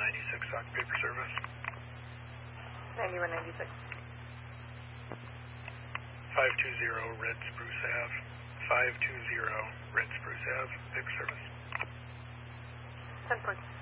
9196 on paper service. 9196. 520 Red Spruce Ave. 520 Red Spruce Ave, paper service. 10 points.